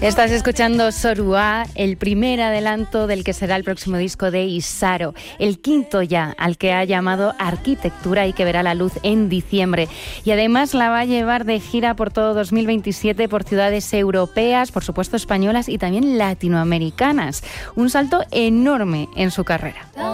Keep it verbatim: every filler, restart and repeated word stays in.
Estás escuchando Sorua, el primer adelanto del que será el próximo disco de Isaro, el quinto ya, al que ha llamado Arquitectura y que verá la luz en diciembre. Y además la va a llevar de gira por todo dos mil veintisiete por ciudades europeas, por supuesto españolas y también latinoamericanas. Un salto enorme en su carrera.